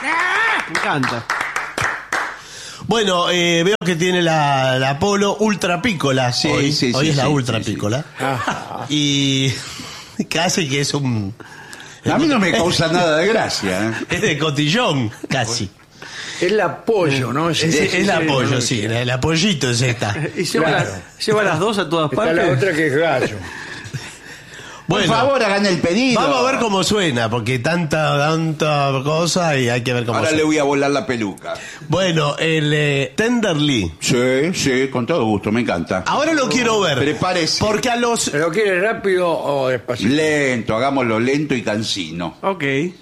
Me encanta. Bueno, veo que tiene la Polo Ultra Piccola. Sí, hoy sí, hoy sí, es la sí, Ultra sí, sí. Piccola. Ah, Y casi que es un... A mí no me causa nada de gracia. Es de cotillón, casi. es la pollo, ¿no? Es la pollo, sí. La pollito es esta. Y lleva, Claro. lleva las dos a todas Está partes. la otra que es gallo. Por Bueno, favor, hagan el pedido. vamos a ver cómo suena, porque tanta cosa y hay que ver cómo Ahora suena. le voy a volar la peluca. Bueno, el Tenderly. Sí, con todo gusto, me encanta. Ahora lo quiero ver. Prepárese. Porque a los... ¿Pero quiere rápido o despacito? Lento, hagámoslo lento y cansino. Ok.